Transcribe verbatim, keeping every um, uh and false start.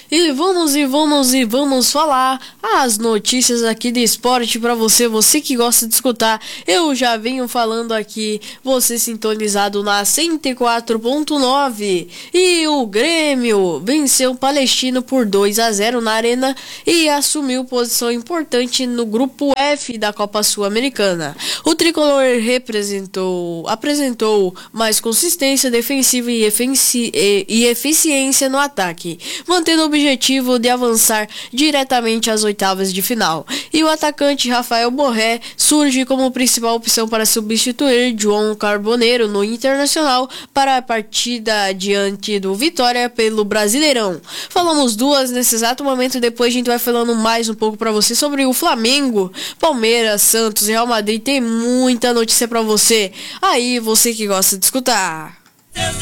E vamos e vamos e vamos falar as notícias aqui de esporte para você, você que gosta de escutar. Eu já venho falando aqui, você sintonizado na cento e quatro ponto nove. E o Grêmio venceu o Palestino por dois a zero na Arena e assumiu posição importante no grupo F da Copa Sul-Americana. O tricolor representou, apresentou mais consistência defensiva e, efenci, e, e eficiência no ataque, mantendo o objetivo de avançar diretamente às oitavas de final. E o atacante Rafael Borré surge como principal opção para substituir João Carboneiro no Internacional para a partida diante do Vitória pelo Brasileirão. Falamos duas nesse exato momento, depois a gente vai falando mais um pouco para você sobre o Flamengo, Palmeiras, Santos, Real Madrid. Tem muita notícia para você. Aí, você que gosta de escutar.